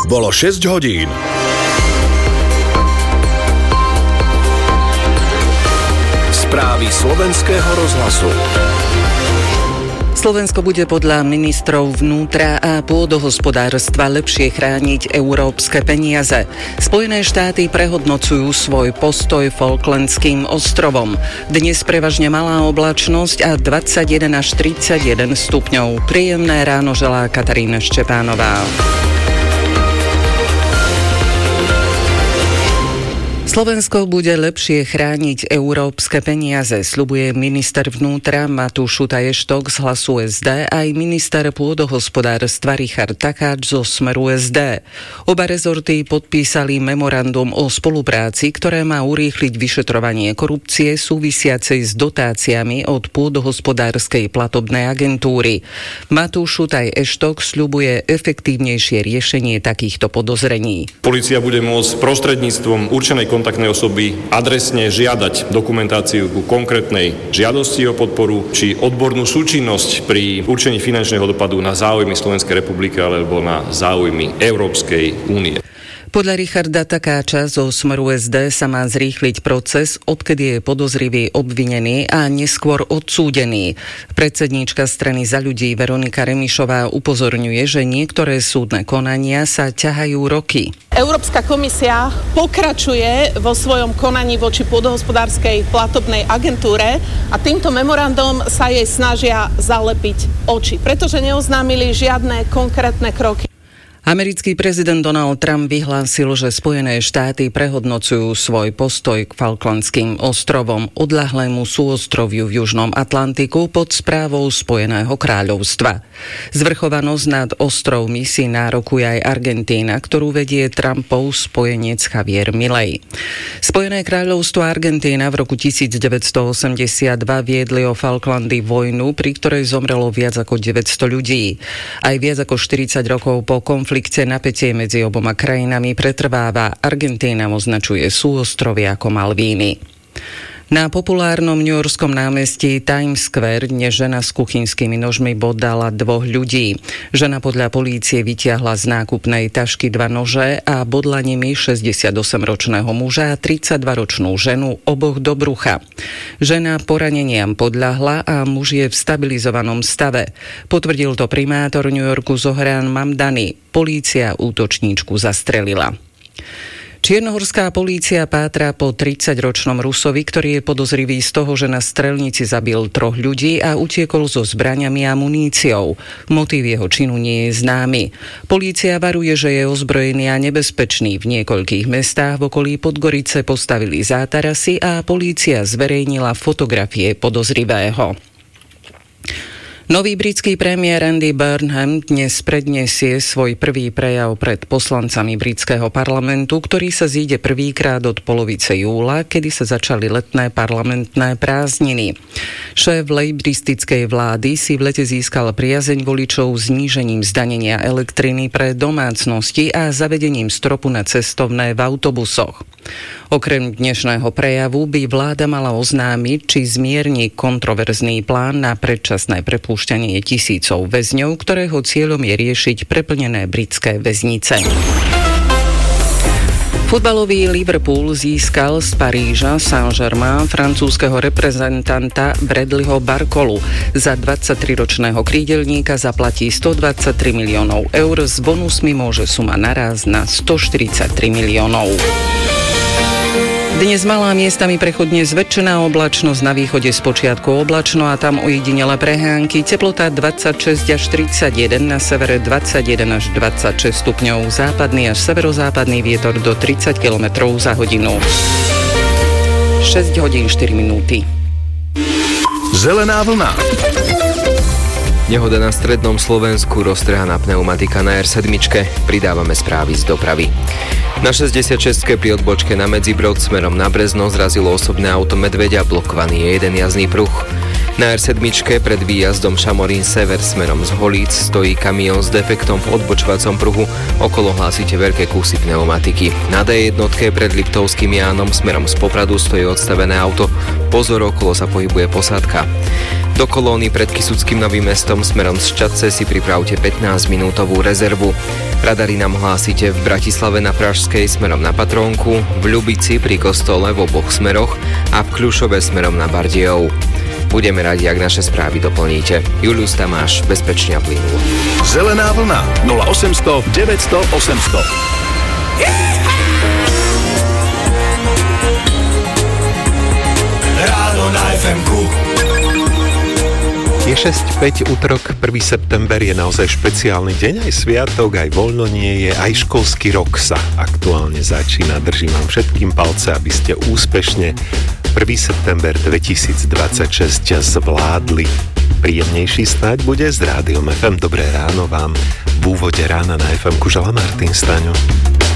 bolo 6 hodín. Správy slovenského rozhlasu. Slovensko bude podľa ministrov vnútra a pôdohospodárstva lepšie chrániť európske peniaze. Spojené štáty prehodnocujú svoj postoj Falklandským ostrovom. Dnes prevažne malá oblačnosť a 21 až 31 stupňov. Príjemné ráno želá Katarína Štepánová. Slovensko bude lepšie chrániť európske peniaze, sľubuje minister vnútra Matúš Šutaj-Eštok z Hlasu SD aj minister pôdohospodárstva Richard Takáč zo Smeru SD. Oba rezorty podpísali memorandum o spolupráci, ktoré má urýchliť vyšetrovanie korupcie súvisiacej s dotáciami od pôdohospodárskej platobnej agentúry. Matúš Šutaj-Eštok sľubuje efektívnejšie riešenie takýchto podozrení. Polícia bude môcť prostredníctvom určenej kontaktnej osoby adresne žiadať dokumentáciu ku konkrétnej žiadosti o podporu či odbornú súčinnosť pri určení finančného dopadu na záujmy Slovenskej republiky alebo na záujmy Európskej únie. Podľa Richarda Takáča zo Smeru SD sa má zrýchliť proces, odkedy je podozrivý obvinený a neskôr odsúdený. Predsedníčka strany Za ľudí Veronika Remišová upozorňuje, že niektoré súdne konania sa ťahajú roky. Európska komisia pokračuje vo svojom konaní voči pôdohospodárskej platobnej agentúre a týmto memorandom sa jej snažia zalepiť oči, pretože neoznámili žiadne konkrétne kroky. Americký prezident Donald Trump vyhlásil, že Spojené štáty prehodnocujú svoj postoj k Falklandským ostrovom, odľahlému súostroviu v Južnom Atlantiku pod správou Spojeného kráľovstva. Zvrchovanosť nad ostrovmi si nárokuje aj Argentína, ktorú vedie Trumpov spojenec Javier Milei. Spojené kráľovstvo a Argentína v roku 1982 viedli o Falklandy vojnu, pri ktorej zomrelo viac ako 900 ľudí. Aj viac ako 40 rokov po konflikte napätie medzi oboma krajinami pretrváva. Argentína označuje súostrovie ako Malvíny. Na populárnom newyorskom námestí Times Square dnes žena s kuchynskými nožmi bodala 2 ľudí. Žena podľa polície vytiahla z nákupnej tašky 2 nože a bodla nimi 68-ročného muža a 32-ročnú ženu, oboch do brucha. Žena poraneniam podľahla a muž je v stabilizovanom stave. Potvrdil to primátor New Yorku Zohran Mamdani. Polícia útočníčku zastrelila. Čiernohorská polícia pátra po 30-ročnom Rusovi, ktorý je podozrivý z toho, že na strelnici zabil 3 ľudí a utiekol so zbraňami a muníciou. Motív jeho činu nie je známy. Polícia varuje, že je ozbrojený a nebezpečný. V niekoľkých mestách v okolí Podgorice postavili zátarasy a polícia zverejnila fotografie podozrivého. Nový britský premiér Andy Burnham dnes predniesie svoj prvý prejav pred poslancami britského parlamentu, ktorý sa zíde prvýkrát od polovice júla, kedy sa začali letné parlamentné prázdniny. Šéf lejbristickej vlády si v lete získal priazeň voličov znížením zdanenia elektriny pre domácnosti a zavedením stropu na cestovné v autobusoch. Okrem dnešného prejavu by vláda mala oznámiť, či zmierni kontroverzný plán na predčasné prepúšťanie tisícov väzňov, ktorého cieľom je riešiť preplnené britské väznice. Futbalový Liverpool získal z Paríža Saint-Germain francúzskeho reprezentanta Bradleyho Barcolu. Za 23-ročného krídelníka zaplatí 123 miliónov eur, s bonusmi môže suma narásť na 143 miliónov. Dnes malá miestami prechodne zväčšená oblačnosť, na východe spočiatku oblačno a tam ojedinele prehánky. Teplota 26 až 31, na severe 21 až 26 stupňov, západný až severozápadný vietor do 30 km za hodinu. 6 hodín 4 minúty. Zelená vlna. Nehoda na strednom Slovensku, roztrhaná pneumatika na R7. Pridávame správy z dopravy. Na 66-ke pri odbočke na Medzibrod smerom na Brezno zrazilo osobné auto Medveďa, blokovaný je jeden jazdný pruh. Na R7 pred výjazdom Šamorín Sever smerom z Holíc stojí kamión s defektom v odbočovacom pruhu, okolo hlásite veľké kusy pneumatiky. Na D1 pred Liptovským Jánom smerom z Popradu stojí odstavené auto, pozor, okolo sa pohybuje posádka. Do kolóny pred Kysuckým Novým Mestom smerom z Šťadce si pripravte 15-minútovú rezervu. Radary nám hlásite v Bratislave na Pražskej smerom na Patrónku, v Ľubici pri kostole v oboch smeroch a v Kľušove smerom na Bardejov. Budeme radi, ak naše správy doplníte. Julius Tamáš, bezpečne a plynulo. Zelená vlna 0800 900 800. Ráno na FM-ku. Je 6:05, útorok, 1. september, je naozaj špeciálny deň, aj sviatok, aj voľno nie je, aj školský rok sa aktuálne začína. Držím vám všetkým palce, aby ste úspešne 1. september 2026 zvládli. Príjemnejší snáď bude s Rádiom FM. Dobré ráno vám v úvode rána na FM-ku želá Martin Staňo.